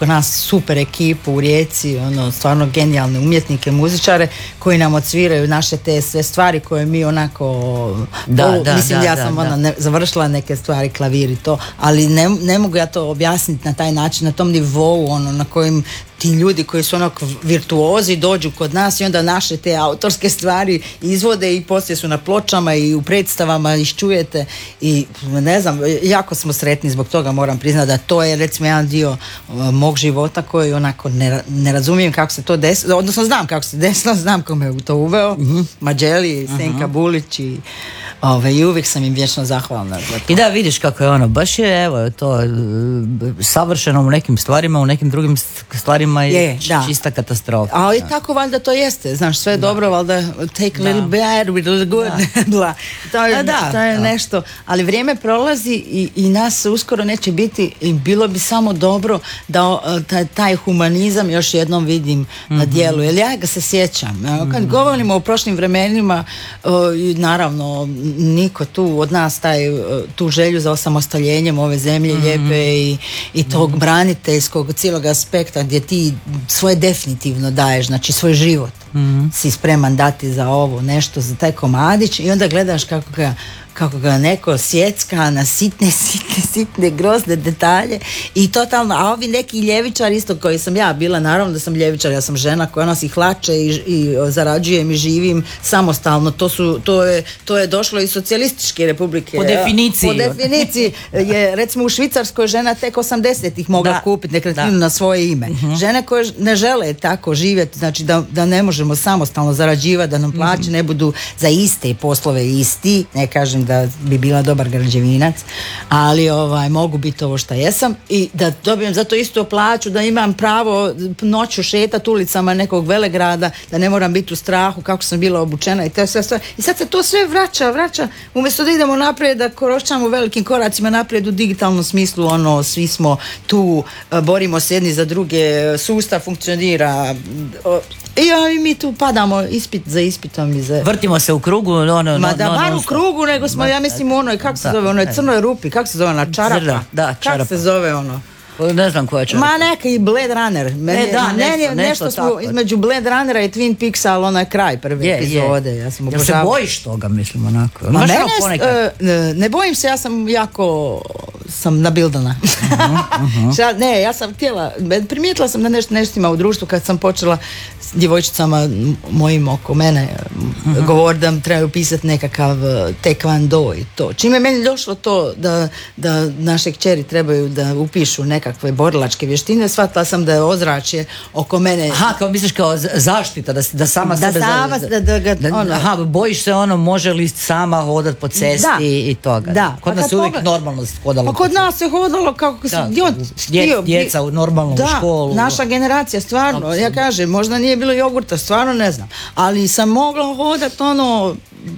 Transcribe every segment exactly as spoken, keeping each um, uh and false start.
oko nas super ekipu u Rijeci, ono, stvarno genijalne umjetnike, muzičare koji nam odsviraju naše te sve stvari koje mi onako, da, o, da, mislim da, ja da, sam da. ona, ne, završila neke stvari, klavir i to, ali ne, ne mogu ja to objasniti na taj način, na tom nivou, ono, na kojim ti ljudi koji su onako virtuozi dođu kod nas i onda naše te autorske stvari izvode i poslije su na pločama i u predstavama iščujete i ne znam, jako smo sretni zbog toga, moram priznati da to je recimo jedan dio uh, mog života koji onako ne, ne razumijem kako se to desilo, odnosno znam kako se desilo, znam ko me u to uveo, uh-huh. Mađeli, Senka uh-huh. Bulić i Ove, i uvijek sam im vječno zahvalna za to. I da, vidiš kako je ono, baš je evo to savršeno u nekim stvarima, u nekim drugim stvarima je, je čista katastrofa. Ali da. Tako valjda to jeste, znaš, sve je da. Dobro, valjda take a little bad with a little good. Da. To je, da, to je da. Nešto, ali vrijeme prolazi i, i nas uskoro neće biti i bilo bi samo dobro da taj, taj humanizam još jednom vidim mm-hmm. na djelu, jer ja ga se sjećam. Kad mm-hmm. govorimo o prošlim vremenima, naravno niko tu od nas taj, tu želju za osamostaljenjem ove zemlje mm-hmm. lijepe i, i tog mm-hmm. braniteljskog cijelog aspekta gdje ti svoje definitivno daješ, znači svoj život mm-hmm. si spreman dati za ovo nešto, za taj komadić i onda gledaš kako ga kako ga neko sjecka na sitne, sitne, sitne, grozne detalje i totalno, a ovi neki ljevičar isto koji sam ja bila, naravno da sam ljevičar, ja sam žena koja nosi hlače i, i zarađujem i živim samostalno, to su, to je, to je došlo iz socijalističke republike. Po definiciji. Po definiciji je, recimo u Švicarskoj žena tek osamdesetih mogla kupiti nekretninu na svoje ime. Uh-huh. Žene koje ne žele tako živjeti, znači da, da ne možemo samostalno zarađivati, da nam plaće uh-huh. ne budu za iste poslove isti, ne kažem da bi bila dobar građevinac, ali ovaj, mogu biti ovo što jesam i da dobijem zato istu plaću, da imam pravo noću šetati ulicama nekog velegrada, da ne moram biti u strahu kako sam bila obučena i te sve stvari. I sad se to sve vraća, vraća, umjesto da idemo naprijed, da koročamo velikim koracima naprijed u digitalnom smislu, ono, svi smo tu, borimo se jedni za druge, sustav funkcionira, i ja, mi tu padamo ispit za ispitom i za... Vrtimo se u krugu, ono... Ma no, da, no, bar no, u krugu, nego smo, ja mislim, ono, kako se da, zove, ono, crnoj rupi, kako se zove, ona, čarapa? Zrda, da, čarapa. Kako se zove, ono? Ne znam koja čarapa. Ma neka i Blade Runner. Meni, e, da, ne, nešto, nešto, nešto smo tako. Između Blade Runnera i Twin Peaksa, ali onaj kraj prve je, epizode. Je. Ja sam Jel se bojiš toga, mislim, onako? Ma mene, uh, ne bojim se, ja sam jako sam nabildana. Uh-huh, uh-huh. Ne, ja sam htjela, primijetila sam da nešto, nešto ima u društvu kad sam počela s djevojčicama mojim oko mene uh-huh. govor da trebaju pisati nekakav taekwondo i to. Čime je meni došlo to da, da naše kćeri trebaju da upišu nekakve borilačke vještine, shvatila sam da je ozračje oko mene... Aha, kao misliš kao zaštita, da, da sama da sebe... Sama, za, da, da, da, da, ono, aha, bojiš se ono, može li sama hodat po cesti da, i toga. Da. Kod nas je uvijek pogled... normalno hodalo. Pa kod nas se hodalo kako se... Dje, djeca u normalnu da, školu. Da, naša generacija, stvarno, absolutno. Ja kažem, možda nije bilo jogurta, stvarno ne znam, ali sam mogla hodat ono...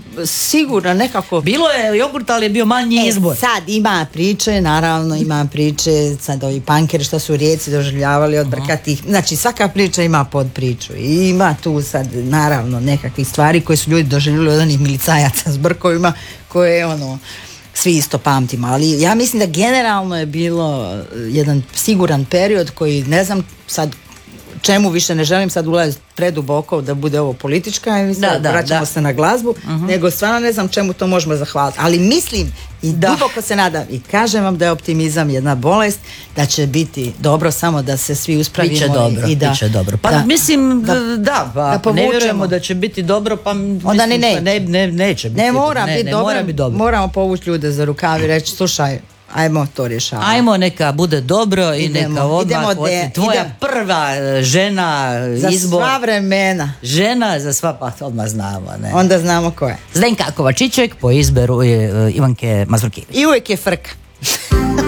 sigurno nekako. Bilo je jogurt, ali je bio manji e, izbor. Sad ima priče, naravno ima priče, sad ovi punkeri što su u Rijeci doživljavali od brkatih, znači svaka priča ima pod priču i ima tu sad naravno nekakvih stvari koje su ljudi doživljali od onih milicajaca s brkovima koje ono svi isto pamtimo, ali ja mislim da generalno je bilo jedan siguran period koji ne znam sad čemu više ne želim sad ulaziti preduboko da bude ovo politička emisija, da, da, vraćamo da. se na glazbu, uh-huh. nego stvarno ne znam čemu to možemo zahvaliti, ali mislim i da. duboko se nadam i kažem vam da je optimizam jedna bolest, da će biti dobro, samo da se svi uspravimo. Biće dobro, i da, biće dobro. Pa da, mislim da, da pa da ne vjerujemo da će biti dobro, pa onda ni ne. ne, ne, neće biti. Ne mora ne, biti ne, dobro, mora biti dobro. Moramo povući ljude za rukav i reći, slušaj, ajmo to rješavati. Ajmo, neka bude dobro i idemo, neka odmah de, tvoja idemo. prva žena za izbor. Za sva vremena. Žena za sva, pa odmah znamo. Ne? Onda znamo ko je. Zdenka Kovačiček po izboru Ivanke Mazurkijević. I uvijek je frka.